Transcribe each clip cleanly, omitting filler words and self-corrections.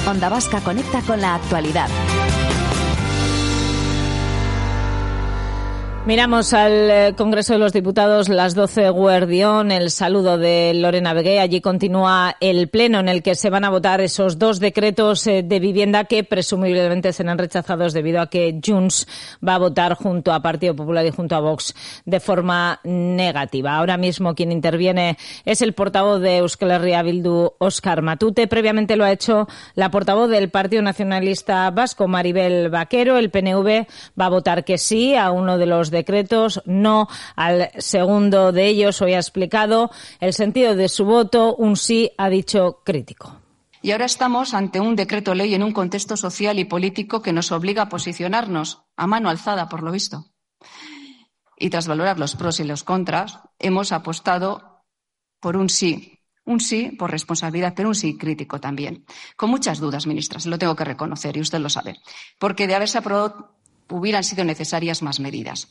Onda Vasca conecta con la actualidad. Miramos al Congreso de los Diputados, las 12 Guardión, el saludo de Lorena Begué. Allí continúa el pleno en el que se van a votar esos dos decretos de vivienda que presumiblemente serán rechazados debido a que Junts va a votar junto a Partido Popular y junto a Vox de forma negativa. Ahora mismo quien interviene es el portavoz de Euskal Herria Bildu, Óscar Matute. Previamente lo ha hecho la portavoz del Partido Nacionalista Vasco, Maribel Vaquero. El PNV va a votar que sí a uno de los decretos, no al segundo de ellos. Hoy ha explicado el sentido de su voto, un sí, ha dicho, crítico. Y ahora estamos ante un decreto ley en un contexto social y político que nos obliga a posicionarnos a mano alzada, por lo visto. Y tras valorar los pros y los contras, hemos apostado por un sí por responsabilidad, pero un sí crítico también. Con muchas dudas, ministra, se lo tengo que reconocer y usted lo sabe, porque de haberse aprobado hubieran sido necesarias más medidas.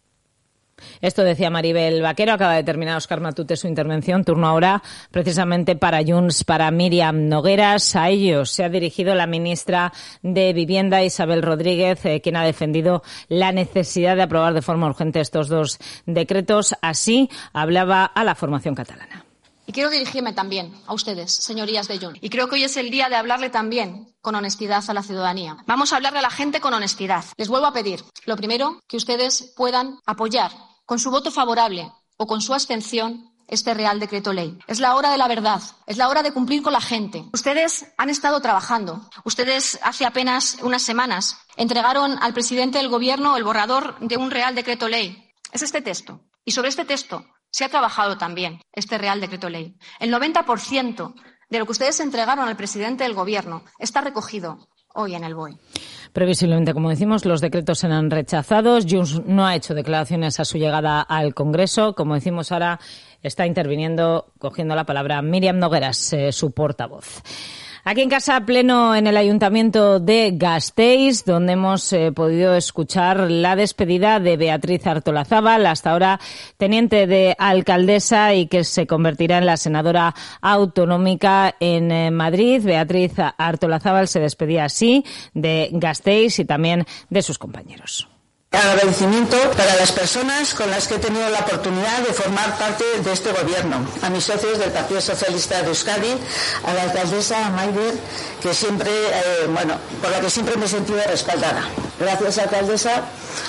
Esto decía Maribel Vaquero. Acaba de terminar Óscar Matute su intervención. Turno ahora precisamente para Junts, para Míriam Nogueras. A ellos se ha dirigido la ministra de Vivienda, Isabel Rodríguez, quien ha defendido la necesidad de aprobar de forma urgente estos dos decretos. Así hablaba a la formación catalana. Y quiero dirigirme también a ustedes, señorías de Junts. Y creo que hoy es el día de hablarle también con honestidad a la ciudadanía. Vamos a hablarle a la gente con honestidad. Les vuelvo a pedir, lo primero, que ustedes puedan apoyar con su voto favorable o con su abstención este Real Decreto Ley. Es la hora de la verdad, es la hora de cumplir con la gente. Ustedes han estado trabajando. Ustedes hace apenas unas semanas entregaron al presidente del Gobierno el borrador de un Real Decreto Ley. Es este texto. Y sobre este texto se ha trabajado también este Real Decreto Ley. El 90% de lo que ustedes entregaron al presidente del Gobierno está recogido hoy en el BOE. Previsiblemente, como decimos, los decretos serán rechazados. Junts no ha hecho declaraciones a su llegada al Congreso. Como decimos, ahora está interviniendo, cogiendo la palabra, Míriam Nogueras, su portavoz. Aquí en casa, pleno en el Ayuntamiento de Gasteiz, donde hemos podido escuchar la despedida de Beatriz Artolazabal, hasta ahora teniente de alcaldesa y que se convertirá en la senadora autonómica en Madrid. Beatriz Artolazabal se despedía así de Gasteiz y también de sus compañeros. Agradecimiento para las personas con las que he tenido la oportunidad de formar parte de este gobierno, a mis socios del Partido Socialista de Euskadi, a la alcaldesa Maider, que siempre, por la que siempre me he sentido respaldada. Gracias, alcaldesa,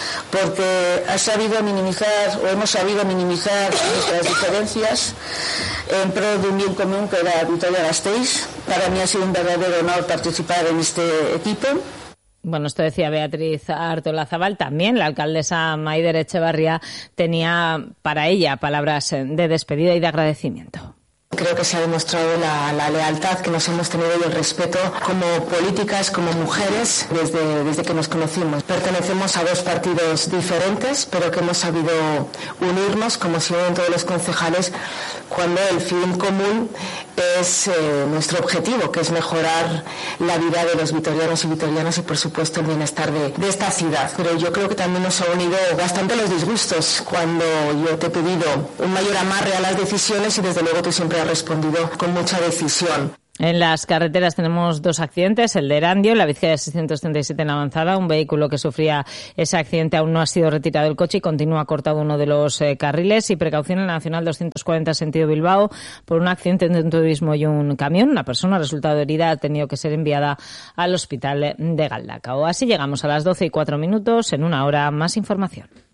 porque hemos sabido minimizar nuestras diferencias en pro de un bien común que era Vitoria-Gasteiz. Para mí ha sido un verdadero honor participar en este equipo. Bueno, esto decía Beatriz Artolazabal. También la alcaldesa Maider Etxebarria tenía para ella palabras de despedida y de agradecimiento. Creo que se ha demostrado la lealtad que nos hemos tenido y el respeto como políticas, como mujeres, desde que nos conocimos. Pertenecemos a dos partidos diferentes, pero que hemos sabido unirnos, como si ven todos los concejales, cuando el fin común es nuestro objetivo, que es mejorar la vida de los vitorianos y vitorianas y, por supuesto, el bienestar de esta ciudad. Pero yo creo que también nos ha unido bastante los disgustos cuando yo te he pedido un mayor amarre a las decisiones y, desde luego, tú siempre has respondido con mucha decisión. En las carreteras tenemos dos accidentes, el de Erandio, la Vizcaya 637 en avanzada, un vehículo que sufría ese accidente aún no ha sido retirado del coche y continúa cortado uno de los carriles, y precaución en la Nacional 240 sentido Bilbao por un accidente entre un turismo y un camión. Una persona ha resultado herida, ha tenido que ser enviada al hospital de Galdacao. Así llegamos a las 12:04. En una hora más información.